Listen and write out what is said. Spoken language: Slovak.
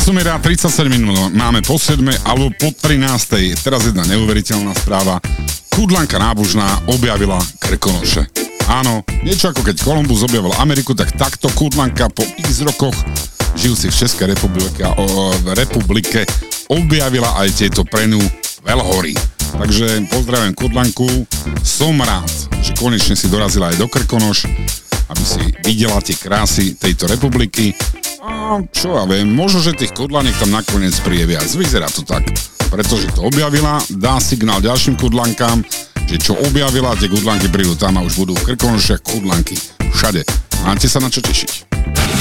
Časom je rád 37 minút, máme po 7 alebo po 13. Teraz jedna neuveriteľná správa. Kudlanka nábožná objavila Krkonoše. Áno, niečo ako keď Kolumbus objavil Ameriku, tak takto Kudlanka po x rokoch žijúcich v Českej republike objavila aj tieto prenú veľhory. Takže pozdravujem Kudlanku, som rád, že konečne si dorazila aj do Krkonoš, aby si videla tie krásy tejto republiky. A čo ja viem, možno, že tých kudlaniek tam nakoniec príde viac. Vyzerá to tak, pretože to objavila, dá signál ďalším kudlankám, že čo objavila, tie kudlanky prídu tam a už budú v Krkonošiach kudlanky všade. Máte sa na čo tešiť.